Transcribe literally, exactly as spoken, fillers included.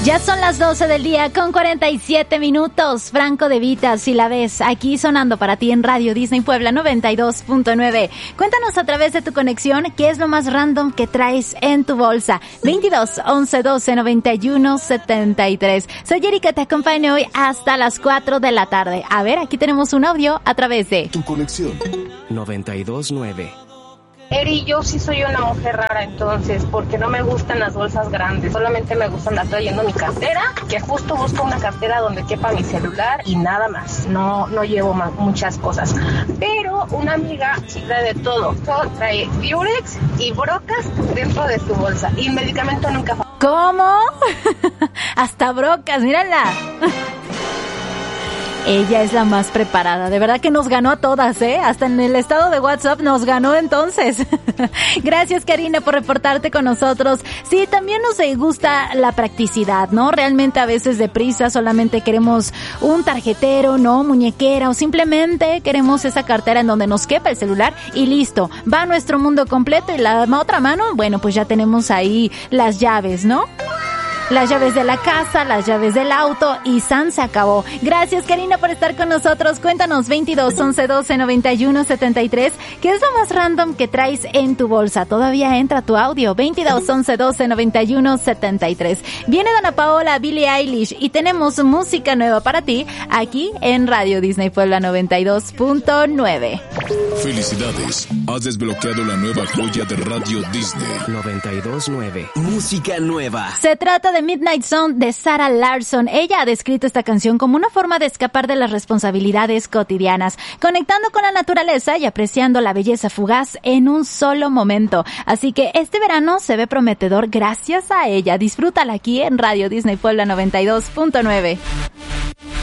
Ya son las doce del día con cuarenta y siete minutos. Franco De Vita, si la ves, aquí sonando para ti en Radio Disney Puebla noventa y dos punto nueve. Cuéntanos a través de tu conexión qué es lo más random que traes en tu bolsa. veintidós, once, doce, noventa y uno, setenta y tres. Soy Erika, te acompaño hoy hasta las cuatro de la tarde. A ver, aquí tenemos un audio a través de tu conexión noventa y dos punto nueve. Eri, yo sí soy una mujer rara entonces, porque no me gustan las bolsas grandes, solamente me gusta andar trayendo mi cartera, que justo busco una cartera donde quepa mi celular y nada más, no no llevo ma- muchas cosas, pero una amiga sí trae de todo, todo trae Durex y brocas dentro de su bolsa, y el medicamento nunca falta. ¿Cómo? Hasta brocas, mírala. Ella es la más preparada, de verdad que nos ganó a todas, ¿eh? Hasta en el estado de WhatsApp nos ganó entonces. Gracias, Karina, por reportarte con nosotros. Sí, también nos gusta la practicidad, ¿no? Realmente a veces deprisa solamente queremos un tarjetero, ¿no? Muñequera, o simplemente queremos esa cartera en donde nos quepa el celular y listo, va nuestro mundo completo y la otra mano, bueno, pues ya tenemos ahí las llaves, ¿no? Las llaves de la casa, las llaves del auto y san se acabó. Gracias, Karina, por estar con nosotros. Cuéntanos, veintidós, once, doce, noventa y uno, setenta y tres. ¿Qué es lo más random que traes en tu bolsa? Todavía entra tu audio. veintidós, once, doce, noventa y uno, setenta y tres. Viene Dana Paola, Billie Eilish y tenemos música nueva para ti aquí en Radio Disney Puebla noventa y dos punto nueve. Felicidades, has desbloqueado la nueva joya de Radio Disney noventa y dos punto nueve. Música nueva. Se trata de Midnight Sun de Sarah Larsson. Ella ha descrito esta canción como una forma de escapar de las responsabilidades cotidianas, conectando con la naturaleza y apreciando la belleza fugaz en un solo momento. Así que este verano se ve prometedor gracias a ella. Disfrútala aquí en Radio Disney Puebla noventa y dos punto nueve.